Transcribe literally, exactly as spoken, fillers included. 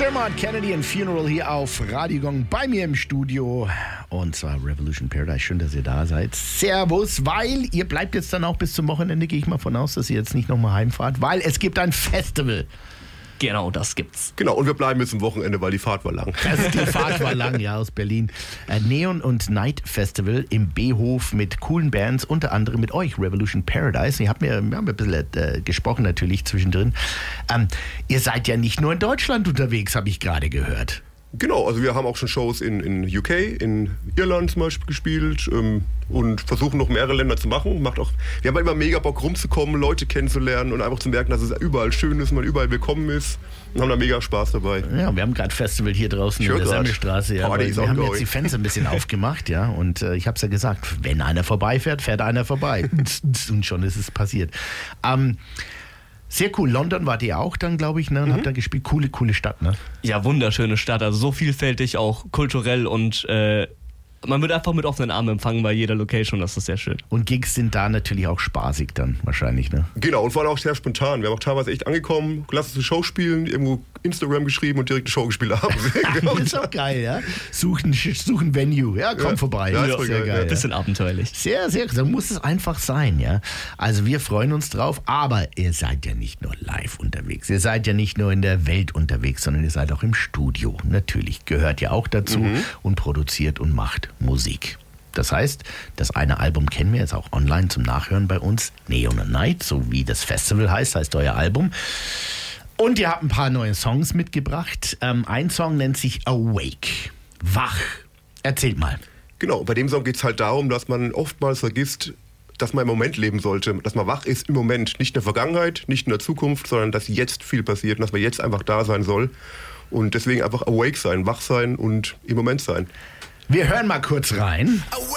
Dermot Kennedy and Funeral hier auf Radio Gong bei mir im Studio. Und zwar Revolution Paradise. Schön, dass ihr da seid. Servus, weil ihr bleibt jetzt dann auch bis zum Wochenende, gehe ich mal von aus, dass ihr jetzt nicht nochmal heimfahrt, weil es gibt ein Festival. Genau, das gibt's. Genau, und wir bleiben jetzt am Wochenende, weil die Fahrt war lang. Also die Fahrt war lang, ja, aus Berlin. Äh, Neon und Night Festival im B-Hof mit coolen Bands, unter anderem mit euch, Revolution Paradise. Ihr habt mir, wir haben ein bisschen äh, gesprochen natürlich zwischendrin. Ähm, ihr seid ja nicht nur in Deutschland unterwegs, habe ich gerade gehört. Genau, also wir haben auch schon Shows in, in U K, in Irland zum Beispiel gespielt ähm, und versuchen noch mehrere Länder zu machen. Macht auch, wir haben immer mega Bock rumzukommen, Leute kennenzulernen und einfach zu merken, dass es überall schön ist, man überall willkommen ist und haben da mega Spaß dabei. Ja, wir haben gerade Festival hier draußen in der Semmelstraße. Ja, wir haben jetzt die Fenster ein bisschen aufgemacht, ja, und äh, ich habe es ja gesagt, wenn einer vorbeifährt, fährt einer vorbei. Und schon ist es passiert. Ähm, Sehr cool. London wart ihr auch dann, glaube ich, ne? Und mhm. habt da gespielt. Coole, coole Stadt, ne? Ja, wunderschöne Stadt. Also so vielfältig, auch kulturell und äh, man wird einfach mit offenen Armen empfangen bei jeder Location. Das ist sehr schön. Und Gigs sind da natürlich auch spaßig dann wahrscheinlich, ne? Genau, und vor allem auch sehr spontan. Wir haben auch teilweise echt angekommen, lass uns eine Show spielen, irgendwo Instagram geschrieben und direkt eine Show gespielt haben. Das ist auch geil, ja? Suchen, suchen Venue. Ja, komm ja, vorbei. Ja, ist sehr geil. geil. Ein bisschen ja. abenteuerlich. Sehr, sehr, so muss es einfach sein, ja? Also wir freuen uns drauf, aber ihr seid ja nicht nur live unterwegs. Ihr seid ja nicht nur in der Welt unterwegs, sondern ihr seid auch im Studio. Natürlich gehört ihr auch dazu mhm. und produziert und macht Musik. Das heißt, das eine Album kennen wir jetzt auch online zum Nachhören bei uns. Neon and Night, so wie das Festival heißt, heißt euer Album. Und ihr habt ein paar neue Songs mitgebracht. Ähm, ein Song nennt sich Awake. Wach. Erzählt mal. Genau, bei dem Song geht es halt darum, dass man oftmals vergisst, dass man im Moment leben sollte. Dass man wach ist im Moment. Nicht in der Vergangenheit, nicht in der Zukunft, sondern dass jetzt viel passiert und dass man jetzt einfach da sein soll. Und deswegen einfach awake sein, wach sein und im Moment sein. Wir hören mal kurz rein.